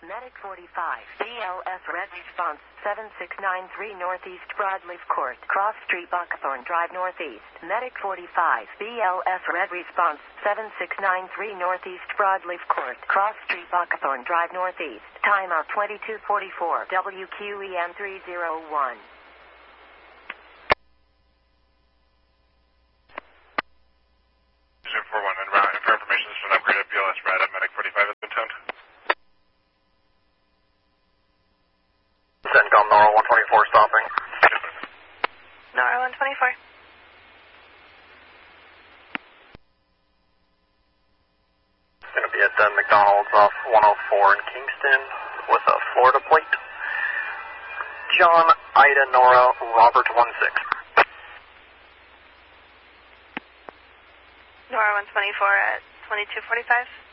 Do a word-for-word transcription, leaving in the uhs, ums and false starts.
Medic forty-five, B L S Red Response, seven six nine three Northeast Broadleaf Court, Cross Street, Buckthorn Drive Northeast. Medic forty-five, B L S Red Response, seven six nine three Northeast Broadleaf Court, Cross Street, Buckthorn Drive Northeast. Timeout twenty-two forty-four, W Q E M three oh one. zero four one, and route for information, this is an upgrade at B L S Red at Medic forty-five has been toned. CENTCOM Nora one twenty-four stopping. Nora one twenty-four. It's going to be at the McDonald's off one oh four in Kingston with a Florida plate. John, Ida, Nora, Robert one six. Nora one twenty-four at twenty-two forty-five.